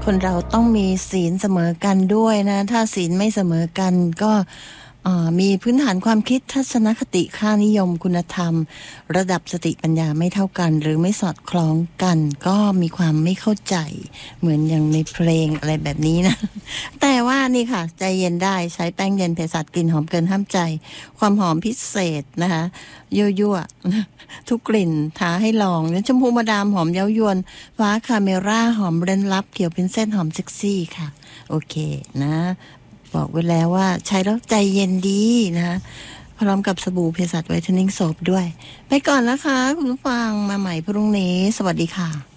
คนเราต้องมีศีลเสมอกันด้วยนะถ้าศีลไม่เสมอกันก็มีพื้นฐานความคิดทัศนคติค่านิยมคุณธรรมระดับสติปัญญาไม่เท่ากันหรือไม่สอดคล้องกันก็มีความไม่เข้าใจเหมือนอย่างในเพลงอะไรแบบนี้นะแต่ว่านี่ค่ะใจเย็นได้ใช้แป้งเย็นเภสัชกลิ่นหอมเกินห้ามใจความหอมพิเศษนะคะยั่วๆทุกกลิ่นท้าให้ลองชมพูมาดามหอมเย้ายวนฟ้าคาเมร่าหอมเร้นลับเขียวเป็นเส้นหอมเซ็กซี่ค่ะโอเคนะบอกไว้แล้วว่าใช้แล้วใจเย็นดีนะพร้อมกับสบู่เภสัชไวท์เทนนิ่งโซปด้วยไปก่อนนะคะคุณผู้ฟังมาใหม่พรุ่งนี้สวัสดีค่ะ